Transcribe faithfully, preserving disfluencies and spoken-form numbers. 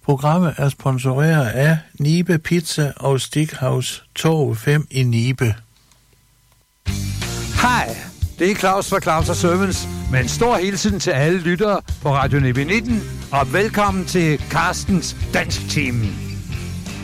Programmet er sponsoreret af Nibe Pizza og Steakhouse Torv fem i Nibe. Hej, det er Claus fra Claus og Servants, med en stor hilsen til alle lyttere på Radio Nibe nitten, og velkommen til Carstens Dansk Team.